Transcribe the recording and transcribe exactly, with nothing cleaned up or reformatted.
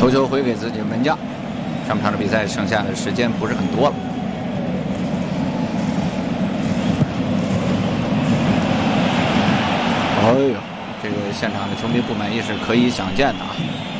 头球回给自己门将。上半场的比赛剩下的时间不是很多了。哎呦，这个现场的球迷不满意是可以想见的啊。